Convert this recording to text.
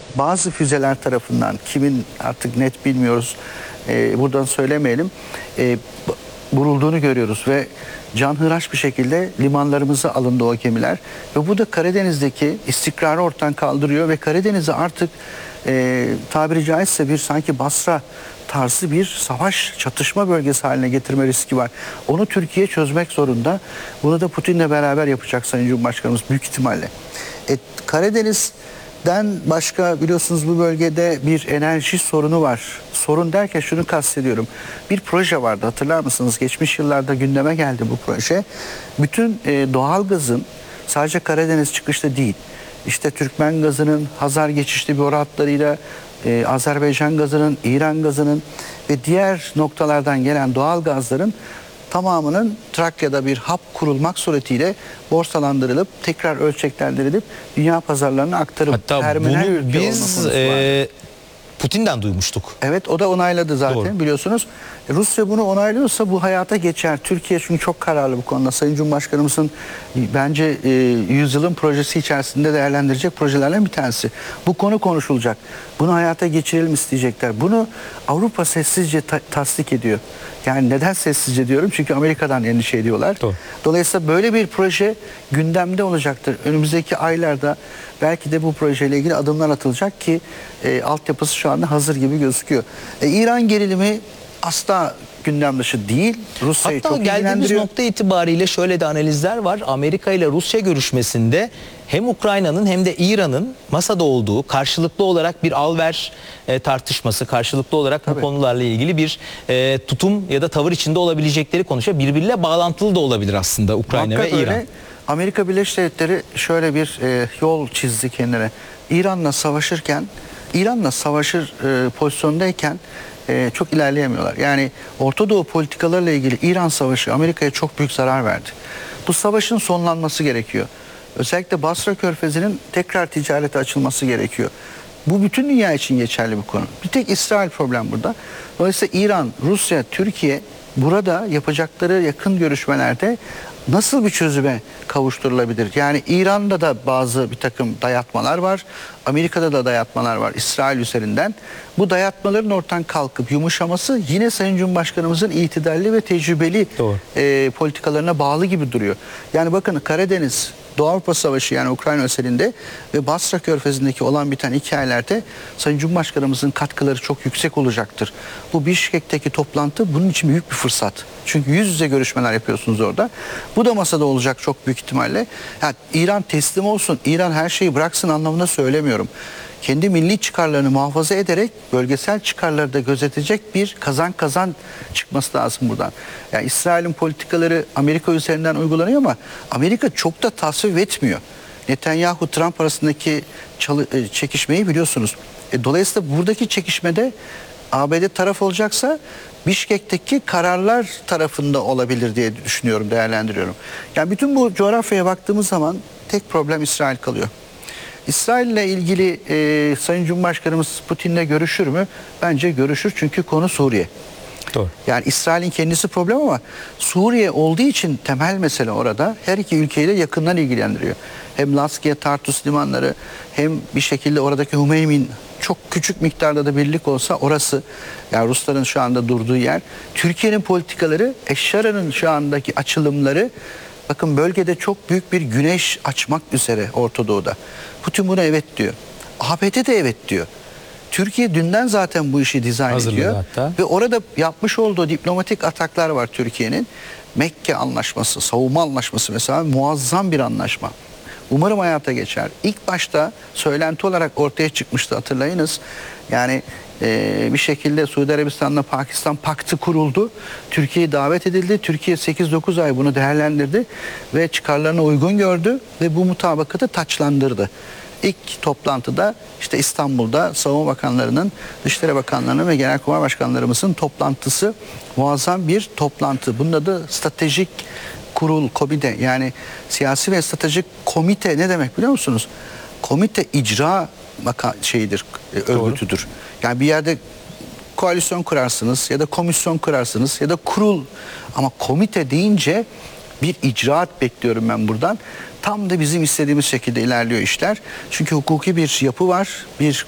bazı füzeler tarafından, kimin artık net bilmiyoruz, buradan söylemeyelim, vurulduğunu görüyoruz ve canhıraş bir şekilde limanlarımıza alındı o gemiler ve bu da Karadeniz'deki istikrarı ortadan kaldırıyor ve Karadeniz'i artık tabiri caizse bir sanki Basra tarzı bir savaş, çatışma bölgesi haline getirme riski var. Onu Türkiye çözmek zorunda. Bunu da Putin'le beraber yapacak Sayın Cumhurbaşkanımız büyük ihtimalle. Karadeniz'den başka biliyorsunuz bu bölgede bir enerji sorunu var. Sorun derken şunu kastediyorum. Bir proje vardı, hatırlar mısınız? Geçmiş yıllarda gündeme geldi bu proje. Bütün doğalgazın sadece Karadeniz çıkışlı değil. İşte Türkmen gazının Hazar geçişli boru hatlarıyla Azerbaycan gazının, İran gazının ve diğer noktalardan gelen doğal gazların tamamının Trakya'da bir hap kurulmak suretiyle borsalandırılıp tekrar ölçeklendirilip dünya pazarlarına aktarılıp hatta bunu biz Putin'den duymuştuk. Evet, o da onayladı zaten. Doğru. Biliyorsunuz. Rusya bunu onaylıyorsa bu hayata geçer. Türkiye çünkü çok kararlı bu konuda. Sayın Cumhurbaşkanımızın bence yüzyılın projesi içerisinde değerlendirecek projelerden bir tanesi. Bu konu konuşulacak. Bunu hayata geçirelim isteyecekler. Bunu Avrupa sessizce tasdik ediyor. Yani neden sessizce diyorum? Çünkü Amerika'dan endişe ediyorlar. Doğru. Dolayısıyla böyle bir proje gündemde olacaktır. Önümüzdeki aylarda belki de bu projeyle ilgili adımlar atılacak ki altyapısı şu anda hazır gibi gözüküyor. İran gerilimi asla gündem dışı değil. Rusya'yı çok ilgilendiriyor. Hatta geldiğimiz nokta itibariyle şöyle de analizler var. Amerika ile Rusya görüşmesinde hem Ukrayna'nın hem de İran'ın masada olduğu, karşılıklı olarak bir al-ver tartışması, karşılıklı olarak bu konularla ilgili bir tutum ya da tavır içinde olabilecekleri konuşuyor. Birbiriyle bağlantılı da olabilir aslında Ukrayna ve İran. Öyle. Amerika Birleşik Devletleri şöyle bir yol çizdi kendine. İran'la savaşır pozisyondayken çok ilerleyemiyorlar. Yani Orta Doğu politikalarıyla ilgili İran Savaşı Amerika'ya çok büyük zarar verdi. Bu savaşın sonlanması gerekiyor. Özellikle Basra Körfezi'nin tekrar ticarete açılması gerekiyor. Bu bütün dünya için geçerli bir konu. Bir tek İsrail problem burada. Dolayısıyla İran, Rusya, Türkiye burada yapacakları yakın görüşmelerde nasıl bir çözüme kavuşturulabilir? Yani İran'da da bir takım dayatmalar var. Amerika'da da dayatmalar var İsrail üzerinden. Bu dayatmaların ortadan kalkıp yumuşaması yine Sayın Cumhurbaşkanımızın itidalli ve tecrübeli politikalarına bağlı gibi duruyor. Yani bakın Karadeniz, Doğu Avrupa Savaşı yani Ukrayna özelinde ve Basra Körfezi'ndeki olan biten hikayelerde Sayın Cumhurbaşkanımızın katkıları çok yüksek olacaktır. Bu Bişkek'teki toplantı bunun için büyük bir fırsat. Çünkü yüz yüze görüşmeler yapıyorsunuz orada. Bu da masada olacak çok büyük ihtimalle. Yani İran teslim olsun, İran her şeyi bıraksın anlamında söylemiyorum. Kendi milli çıkarlarını muhafaza ederek bölgesel çıkarları da gözetecek bir kazan kazan çıkması lazım buradan. Yani İsrail'in politikaları Amerika üzerinden uygulanıyor ama Amerika çok da tasvip etmiyor. Netanyahu-Trump arasındaki çekişmeyi biliyorsunuz. Dolayısıyla buradaki çekişmede ABD taraf olacaksa Bişkek'teki kararlar tarafında olabilir diye düşünüyorum, değerlendiriyorum. Yani bütün bu coğrafyaya baktığımız zaman tek problem İsrail kalıyor. İsrail ile ilgili Sayın Cumhurbaşkanımız Putin'le görüşür mü? Bence görüşür çünkü konu Suriye. Doğru. Yani İsrail'in kendisi problem ama Suriye olduğu için temel mesele orada her iki ülkeyle yakından ilgilendiriyor. Hem Laskiye, Tartus limanları hem bir şekilde oradaki Hümeymin çok küçük miktarda da birlik olsa orası yani Rusların şu anda durduğu yer. Türkiye'nin politikaları, Eşşara'nın şu andaki açılımları bakın bölgede çok büyük bir güneş açmak üzere Orta Doğu'da. Putin buna evet diyor. ABD de evet diyor. Türkiye dünden zaten bu işi dizayn ediyor. Hatta. Ve orada yapmış olduğu diplomatik ataklar var Türkiye'nin. Mekke anlaşması, savunma anlaşması mesela muazzam bir anlaşma. Umarım hayata geçer. İlk başta söylenti olarak ortaya çıkmıştı hatırlayınız. Yani bir şekilde Suudi Arabistan'la Pakistan paktı kuruldu. Türkiye davet edildi. Türkiye 8-9 ay bunu değerlendirdi ve çıkarlarına uygun gördü ve bu mutabakatı taçlandırdı. İlk toplantıda işte İstanbul'da Savunma Bakanlarının, Dışişleri Bakanlarının ve Genelkurmay Başkanlarımızın toplantısı muazzam bir toplantı. Bunun adı stratejik kurul, komite yani siyasi ve stratejik komite ne demek biliyor musunuz? Komite icra örgütüdür. Yani bir yerde koalisyon kurarsınız ya da komisyon kurarsınız ya da kurul ama komite deyince bir icraat bekliyorum ben buradan. Tam da bizim istediğimiz şekilde ilerliyor işler. Çünkü hukuki bir yapı var, bir